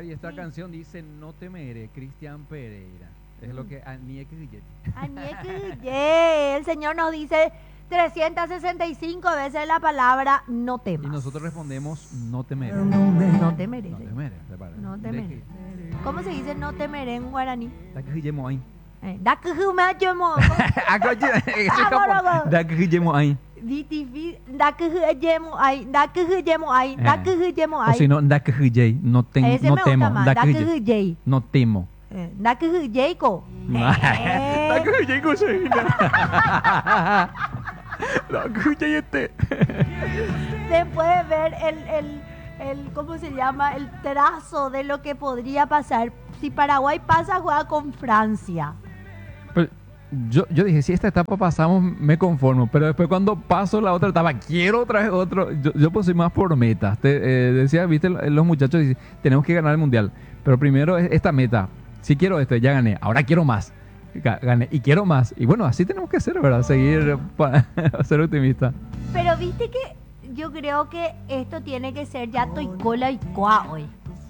y esta Sí. canción dice No temeré, Cristian Pereira. Es lo que Aniek Guillet. El Señor nos dice 365 veces la palabra no Y temas. nosotros respondemos No temeré. No temeré. No temeré, ¿te parece? No temeré. ¿Cómo se dice no temeré en guaraní? Da que guillemo ahí. Da que me llamo. Da que guillemo ahí. Da que llamo ahí. Da que llamo ahí. Da que llamo O ahí. si no, da que guillei. No Ese me temo. gusta más. Da que guillei. No temo. Da que guillei ko. Da que guillei ko se viene. Da que guillei este. Después de ver ¿cómo se llama? El trazo de lo que podría pasar. Si Paraguay pasa, juega con Francia. Pero yo dije, si esta etapa pasamos, me conformo. Pero después cuando paso la otra etapa, quiero otra vez otro. Yo pues soy más por metas. Decía, viste, los muchachos dicen, tenemos que ganar el mundial. Pero primero esta meta. Si quiero esto, ya gané. Ahora quiero más. Gané y quiero más. Y bueno, así tenemos que ser, ¿verdad? Seguir para ser optimista. Pero viste que yo creo que esto tiene que ser ya toicola y coa hoy.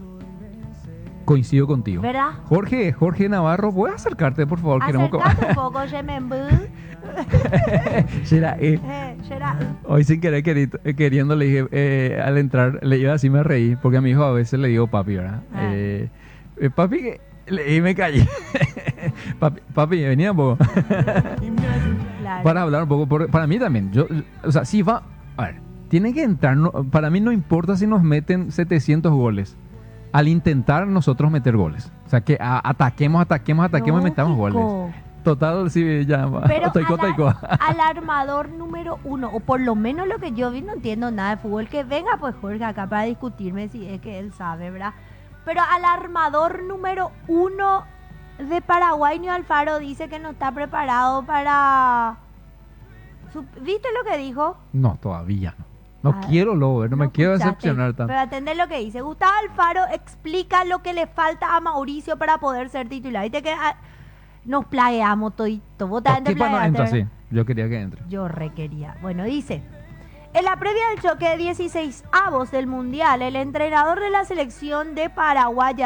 Coincido contigo. ¿Verdad? Jorge Navarro, ¿puedes acercarte, por favor? Acercate un poco, Yemembú. Será, Será. hoy sin querer queriendo le dije, al entrar, le iba así, me reí, porque a mi hijo a veces le digo papi, ¿verdad? Papi, y me callé. papi, venía un poco. Claro. Para hablar un poco, para mí también, o sea, si va, a ver, tiene que entrar, para mí no importa si nos meten 700 goles, al intentar nosotros meter goles. O sea, que ataquemos y metamos goles. Total, sí, ya. Pero al armador número 1, o por lo menos lo que yo vi, no entiendo nada de fútbol, que venga pues Jorge acá para discutirme si es que él sabe, ¿verdad? Pero al armador número 1 de Paraguay, Nio Alfaro dice que no está preparado para... ¿Viste lo que dijo? No, todavía no. No quiero luego ver, no me quiero decepcionar tanto. Pero atender lo que dice. Gustavo Alfaro explica lo que le falta a Mauricio para poder ser titular. Viste que nos plagueamos todito. ¿Vos también te no plagueaste? entra, sí. Yo quería que entre. Yo requería. Bueno, dice... En la previa del choque de 16avos del Mundial, el entrenador de la selección de Paraguay,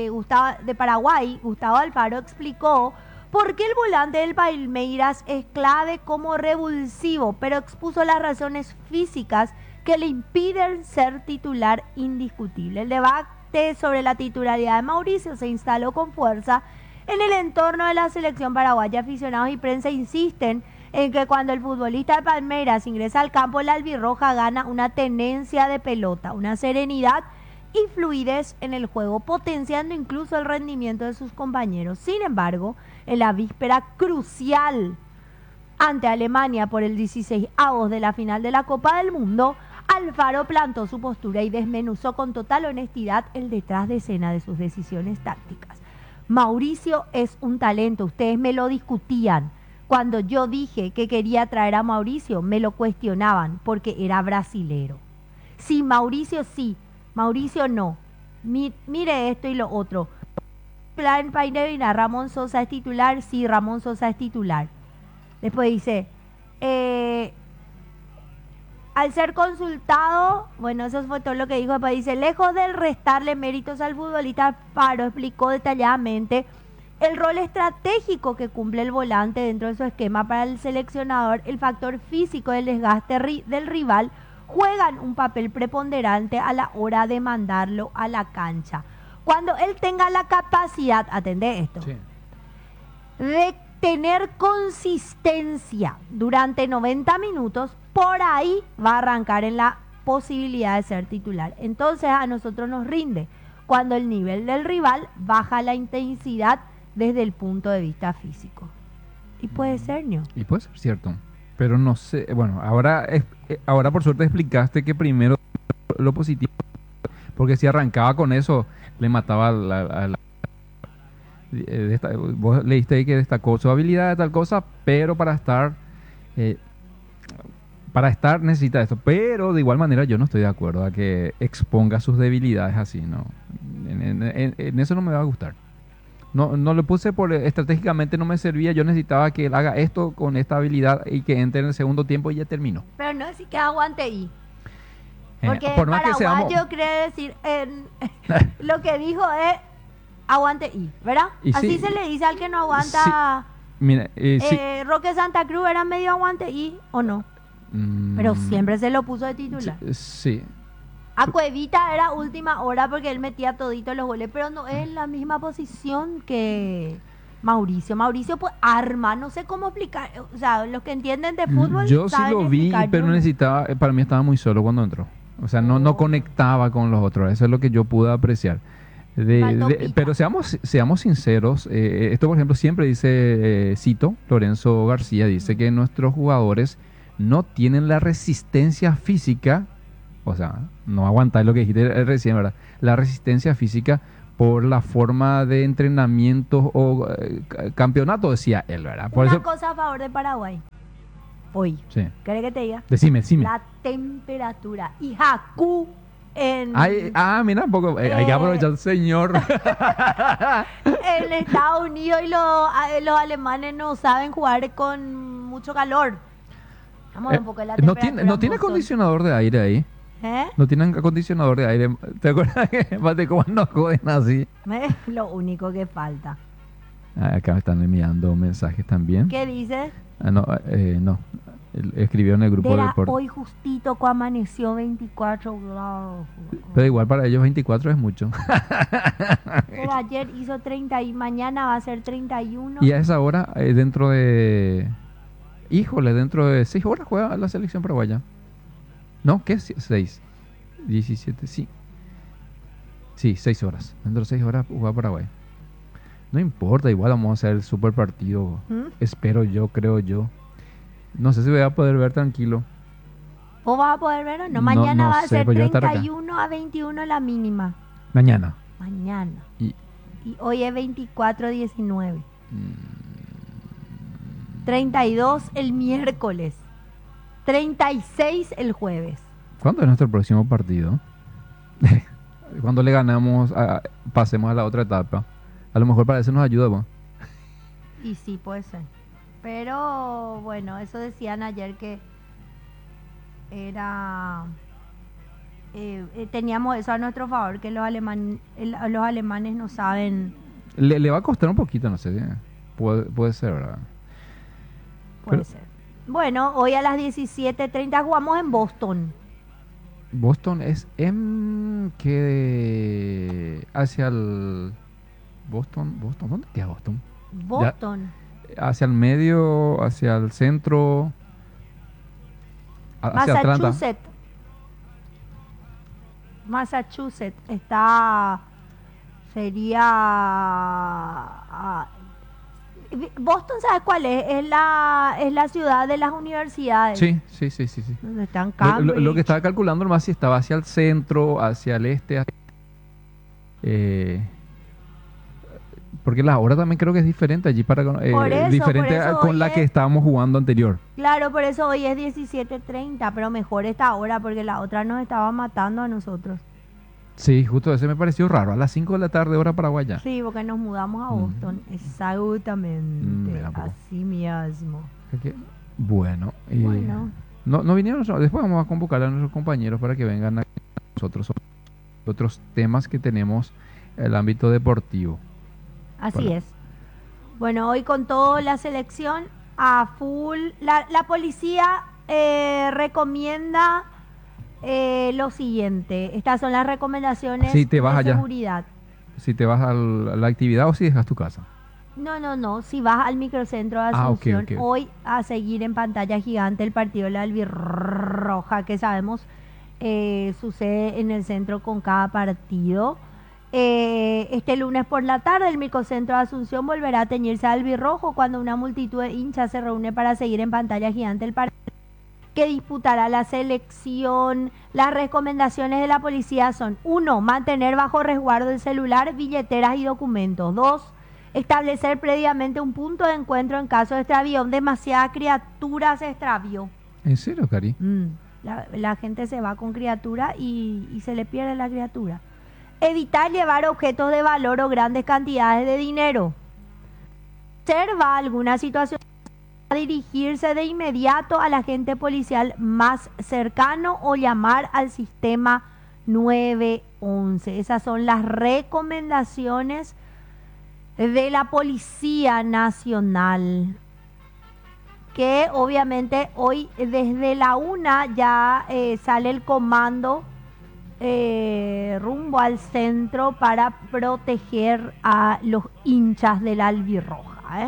Gustavo Alfaro, explicó por qué el volante del Palmeiras es clave como revulsivo, pero expuso las razones físicas que le impiden ser titular indiscutible. El debate sobre la titularidad de Mauricio se instaló con fuerza en el entorno de la selección paraguaya. Aficionados y prensa insisten en que cuando el futbolista de Palmeiras ingresa al campo, la albirroja gana una tenencia de pelota, una serenidad y fluidez en el juego, potenciando incluso el rendimiento de sus compañeros. Sin embargo, en la víspera crucial ante Alemania por el 16avos de la final de la Copa del Mundo, Alfaro plantó su postura y desmenuzó con total honestidad el detrás de escena de sus decisiones tácticas. Mauricio es un talento, ustedes me lo discutían. Cuando yo dije que quería traer a Mauricio, me lo cuestionaban porque era brasilero. Sí, Mauricio sí, Mauricio no. Mire esto y lo otro. Plan Painevina, Ramón Sosa es titular, sí, Ramón Sosa es titular. Después dice, al ser consultado, bueno, eso fue todo lo que dijo. Después dice, lejos de restarle méritos al futbolista, Alfaro explicó detalladamente el rol estratégico que cumple el volante dentro de su esquema para el seleccionador. El factor físico del desgaste del rival juegan un papel preponderante a la hora de mandarlo a la cancha. Cuando él tenga la capacidad, atendé esto, Sí. de tener consistencia durante 90 minutos, por ahí va a arrancar en la posibilidad de ser titular. Entonces a nosotros nos rinde cuando el nivel del rival baja la intensidad desde el punto de vista físico. Y puede ser, ¿no? Y puede ser cierto. Pero no sé, bueno, ahora por suerte explicaste que primero lo positivo, porque si arrancaba con eso, le mataba vos leíste ahí que destacó su habilidad de tal cosa, pero para estar necesita esto. Pero de igual manera yo no estoy de acuerdo a que exponga sus debilidades así, ¿no? En eso no me va a gustar. No le puse estratégicamente no me servía, yo necesitaba que él haga esto con esta habilidad y que entre en el segundo tiempo y ya terminó. Pero no es que aguante ahí. Porque por más que paraguayo seamos, quiere decir Lo que dijo es aguante y, ¿verdad? Y Así sí. se le dice al que no aguanta. Mira, sí. Roque Santa Cruz era medio aguante y, ¿o no? Pero siempre se lo puso de titular. Sí. A Cuevita era última hora porque él metía todito los goles, pero no es la misma posición que Mauricio. Mauricio pues arma, no sé cómo explicar, o sea, los que entienden de fútbol Yo sí saben lo vi, explicar, pero yo no. necesitaba, para mí estaba muy solo cuando entró. O sea, no conectaba con los otros. Eso es lo que yo pude apreciar. Faltó pita. Pero seamos sinceros. Esto, por ejemplo, siempre dice Cito, Lorenzo García, dice que nuestros jugadores no tienen la resistencia física. O sea, no aguantar lo que dijiste recién, ¿verdad? La resistencia física por la forma de entrenamiento o campeonato, decía él, ¿verdad? Por Una eso, cosa a favor de Paraguay. Hoy, sí. ¿querés que te diga? Decime. La temperatura. Y Jakú en, Mira, un poco, hay que aprovechar, señor. en Estados Unidos y los alemanes no saben jugar con mucho calor. Vamos a ver un poco de la No temperatura. tiene, en no tiene Boston. acondicionador de aire ahí. ¿Eh? No tienen acondicionador de aire. ¿Te acuerdas que de cómo nos joden así? Es lo único que falta. Acá me están enviando mensajes también. ¿Qué dices? No. Escribió en el grupo de Verá, deporte. hoy justito que amaneció 24 grados. Pero igual para ellos 24 es mucho. Pero ayer hizo 30 y mañana va a ser 31. Y a esa hora, dentro de... Híjole, dentro de 6 horas juega la selección paraguaya. ¿No? ¿Qué? 6. 17, sí. Sí, 6 horas. Dentro de 6 horas juega Paraguay. No importa, igual vamos a hacer el super partido. ¿Mm? Espero yo, creo yo. No sé si voy a poder ver tranquilo. ¿Vos vas a poder ver o no? No, Mañana no va a sé, ser pues yo voy a estar acá. 31 a 21 la mínima. Mañana. Mañana. Y, Y hoy es 24-19. mm, 32 el miércoles. 36 el jueves. ¿Cuándo es nuestro próximo partido? Cuando le ganamos, pasemos a la otra etapa. A lo mejor para eso nos ayuda, ¿no? Y sí, puede ser. Pero bueno, eso decían ayer que era... teníamos eso a nuestro favor, que los alemanes no saben... Le va a costar un poquito, no sé. Puede ser, ¿verdad? Puede Pero- ser. Bueno, hoy a las 17:30 jugamos en Boston. Boston es en que hacia el Boston, ¿dónde queda Boston? Boston. Hacia el medio, hacia el centro, hacia Atlanta. Massachusetts está... Sería... Boston, ¿sabes cuál es? Es la ciudad de las universidades. Sí. Donde están Lo Cambridge. que estaba calculando nomás si estaba hacia el centro, hacia el este, porque la hora también creo que es diferente allí Por eso con hoy la es- que estábamos jugando anterior. Claro, por eso hoy es 17:30, pero mejor esta hora porque la otra nos estaba matando a nosotros. Sí, justo ese me pareció raro, a las 5 de la tarde hora paraguaya. Sí, porque nos mudamos a Boston. Exactamente. Mira un poco. Así mismo. Bueno, Bueno. no vinieron, después vamos a convocar a nuestros compañeros para que vengan a nosotros sobre otros temas que tenemos en el ámbito deportivo. Así Bueno. es. Bueno, hoy con toda la selección a full. La policía recomienda lo siguiente. Estas son las recomendaciones Sí, te vas de allá. seguridad. Si te vas a la actividad o si dejas tu casa. No. Si vas al microcentro de Ok, Asunción, ok. hoy a seguir en pantalla gigante el partido de la albirroja, que sabemos sucede en el centro con cada partido. Este lunes por la tarde, el microcentro de Asunción volverá a teñirse de albirrojo cuando una multitud de hinchas se reúne para seguir en pantalla gigante el partido que disputará la selección. Las recomendaciones de la policía son: 1. Mantener bajo resguardo el celular, billeteras y documentos. 2. Establecer previamente un punto de encuentro en caso de extravío. Demasiada criatura se extravió. ¿En serio, Cari? La gente se va con criatura y se le pierde la criatura. Evitar llevar objetos de valor o grandes cantidades de dinero. Observa alguna situación, dirigirse de inmediato al agente policial más cercano o llamar al sistema 911. Esas son las recomendaciones de la Policía Nacional, que obviamente hoy desde la 1 ya sale el comando rumbo al centro para proteger a los hinchas de la albirroja.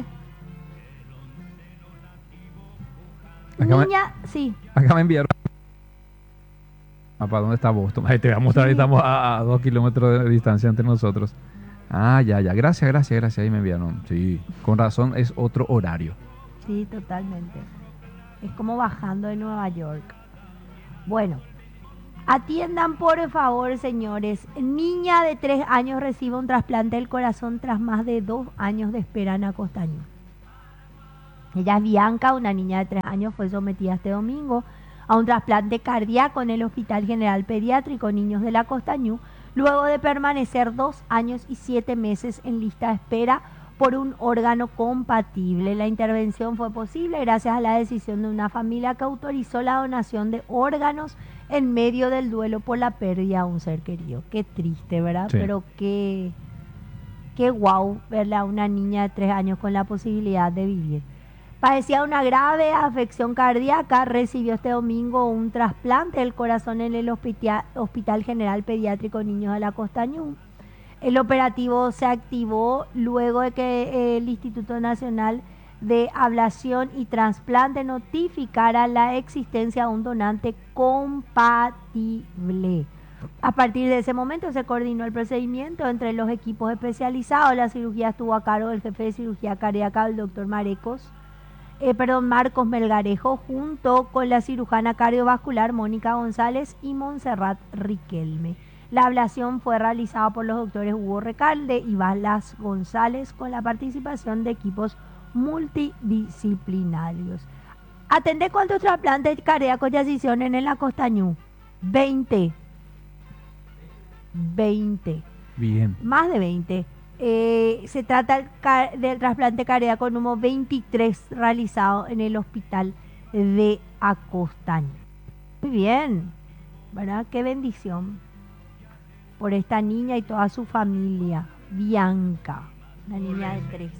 Niña, sí. Acá me enviaron. ¿Para dónde está Boston? Ahí te voy a mostrar, ahí estamos a 2 kilómetros de distancia entre nosotros. Ah, ya. Gracias. Ahí me enviaron. Sí, con razón es otro horario. Sí, totalmente. Es como bajando de Nueva York. Bueno, atiendan por favor, señores. Niña de 3 años recibe un trasplante del corazón tras más de 2 años de espera en Acostañú. Ella es Bianca, una niña de 3 años, fue sometida este domingo a un trasplante cardíaco en el Hospital General Pediátrico Niños de la Costañú, luego de permanecer 2 años y 7 meses en lista de espera por un órgano compatible. La intervención fue posible gracias a la decisión de una familia que autorizó la donación de órganos en medio del duelo por la pérdida de un ser querido. Qué triste, ¿verdad? Sí. Pero qué guau verla a una niña de 3 años con la posibilidad de vivir. Padecía una grave afección cardíaca, recibió este domingo un trasplante del corazón en el Hospital General Pediátrico Niños de la Costañú. El operativo se activó luego de que el Instituto Nacional de Ablación y Trasplante notificara la existencia de un donante compatible. A partir de ese momento se coordinó el procedimiento entre los equipos especializados. La cirugía estuvo a cargo del jefe de cirugía cardíaca, el doctor Marcos Melgarejo, junto con la cirujana cardiovascular Mónica González y Montserrat Riquelme. La ablación fue realizada por los doctores Hugo Recalde y Balas González con la participación de equipos multidisciplinarios. Atendé cuántos trasplantes cardíacos ya se hicieron en la Costañú. 20. Bien. Más de 20. Se trata del trasplante cardíaco número 23 realizado en el hospital de Acostaño. Muy bien, ¿verdad? Qué bendición por esta niña y toda su familia. Bianca, una niña de 3.